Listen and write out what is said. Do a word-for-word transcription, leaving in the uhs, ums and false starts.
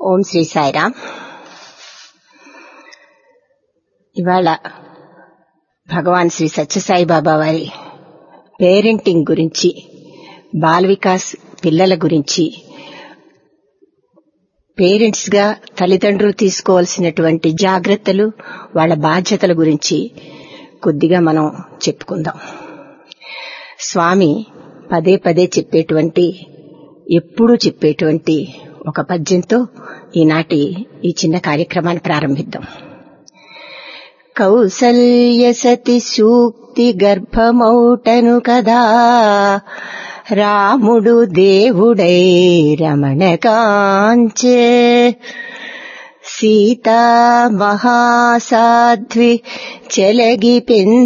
ఓం శ్రీ సాయిరామ్. ఇవాళ భగవాన్ శ్రీ సత్యసాయి బాబా వారి పేరెంటింగ్ గురించి, బాల వికాస్ పిల్లల గురించి, పేరెంట్స్ గా తల్లిదండ్రులు తీసుకోవాల్సినటువంటి జాగ్రత్తలు, వాళ్ళ బాధ్యతల గురించి కొద్దిగా మనం చెప్పుకుందాం. స్వామి పదే పదే చెప్పేటువంటి, ఎప్పుడూ చెప్పేటువంటి ఒక పద్యంతో ఈనాటి ఈ చిన్న కార్యక్రమాన్ని ప్రారంభిద్దాం. కౌసల్య సతి సూక్తి గర్భమౌటను కదా, రాముడు దేవుడై రమణ కాంచే, సీతా మహాసాధ్వి చెలగి పెన్